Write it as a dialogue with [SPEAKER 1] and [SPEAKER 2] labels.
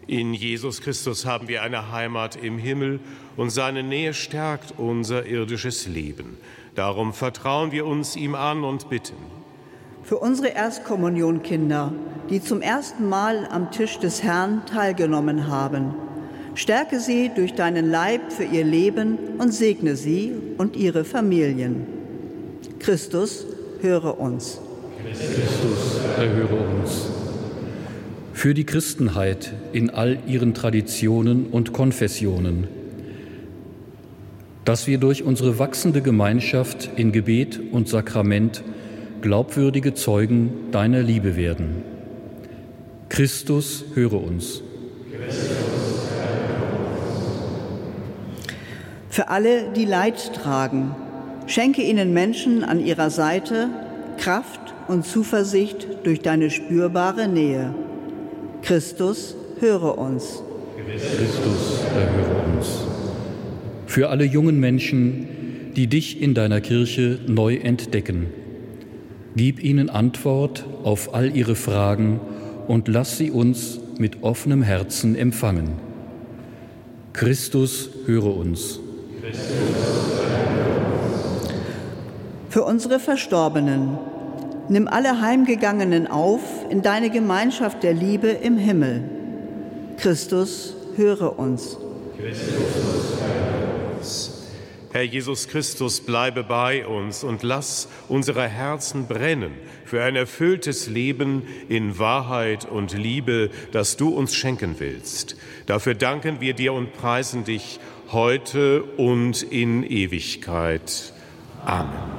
[SPEAKER 1] In Jesus Christus haben wir eine Heimat im Himmel und seine Nähe stärkt unser irdisches Leben. Darum vertrauen wir uns ihm an und bitten.
[SPEAKER 2] Für unsere Erstkommunionkinder, die zum ersten Mal am Tisch des Herrn teilgenommen haben, stärke sie durch deinen Leib für ihr Leben und segne sie und ihre Familien. Christus, höre uns.
[SPEAKER 3] Christus, erhöre uns. Für die Christenheit in all ihren Traditionen und Konfessionen, dass wir durch unsere wachsende Gemeinschaft in Gebet und Sakrament glaubwürdige Zeugen deiner Liebe werden. Christus, höre uns.
[SPEAKER 2] Für alle, die Leid tragen, schenke ihnen Menschen an ihrer Seite Kraft und Zuversicht durch deine spürbare Nähe. Christus, höre uns.
[SPEAKER 3] Christus, erhöre uns. Für alle jungen Menschen, die dich in deiner Kirche neu entdecken, gib ihnen Antwort auf all ihre Fragen und lass sie uns mit offenem Herzen empfangen. Christus, höre uns.
[SPEAKER 2] Für unsere Verstorbenen, nimm alle Heimgegangenen auf in deine Gemeinschaft der Liebe im Himmel. Christus, höre uns.
[SPEAKER 1] Herr Jesus Christus, bleibe bei uns und lass unsere Herzen brennen für ein erfülltes Leben in Wahrheit und Liebe, das du uns schenken willst. Dafür danken wir dir und preisen dich heute und in Ewigkeit. Amen.